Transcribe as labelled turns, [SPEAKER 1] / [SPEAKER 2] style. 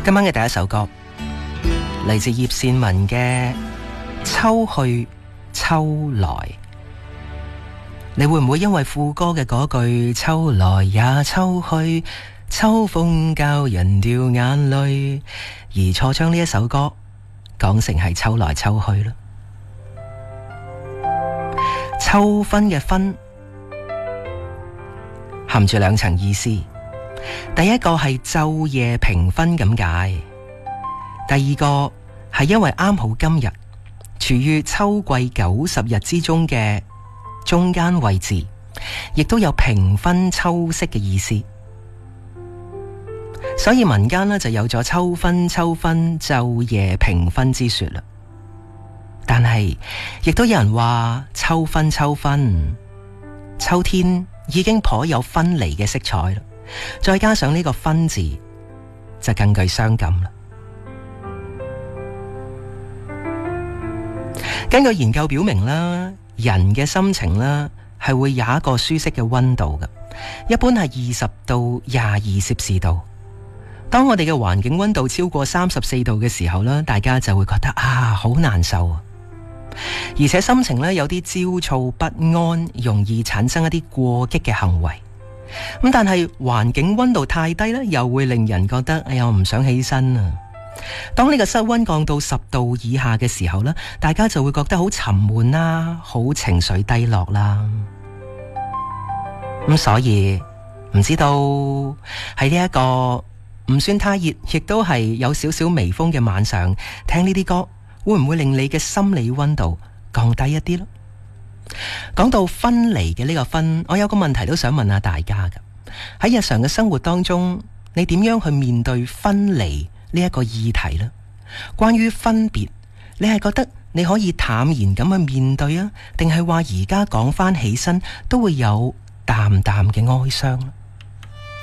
[SPEAKER 1] 今晚嘅第一首歌嚟自葉倩文嘅《秋去秋來》，你會唔會因為副歌嘅嗰句秋來也秋去，秋風教人掉眼淚，而錯將呢一首歌講成係秋來秋去啦？秋分嘅分含住兩層意思，第一個係晝夜平分咁解，第二個係因為啱好今日處於秋季90日之中嘅中間位置，亦都有平分秋色嘅意思，所以民間呢就有咗秋分晝夜平分之說啦。但係亦都有人話秋分，秋天已經頗有分離嘅色彩啦，再加上呢個分字就更具傷感啦。根據研究表明啦，人嘅心情啦係會有一個舒適嘅溫度嘅，一般係20到22攝氏度。當我哋嘅環境溫度超過34度嘅時候呢，大家就會覺得好難受啊，而且心情呢有啲焦躁不安，容易產生一啲過激嘅行為。咁但係環境溫度太低呢，又會令人覺得我唔想起身啊。當呢個室溫降到10度以下嘅時候呢，大家就會覺得好沉悶啦，好情緒低落啦。咁所以唔知道喺呢一個唔算太熱，亦都係有少少微風嘅晚上，聽呢啲歌會唔會令你嘅心理溫度降低一啲咯？講到分離嘅呢個分，我有個問題都想問下大家㗎。喺日常嘅生活當中，你點樣去面對分離呢一個議題呢？關於分別，你係覺得你可以坦然咁去面對啊，定係話而家講返起身都會有淡淡嘅哀傷呢？